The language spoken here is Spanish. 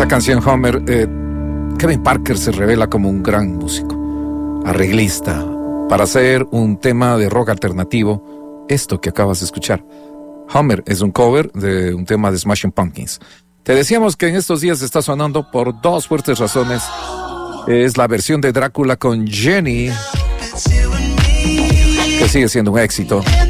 esa canción Homer, Kevin Parker se revela como un gran músico, arreglista, para hacer un tema de rock alternativo, esto que acabas de escuchar. Homer es un cover de un tema de Smashing Pumpkins. Te decíamos que en estos días está sonando por dos fuertes razones. Es la versión de Drácula con Jenny, que sigue siendo un éxito.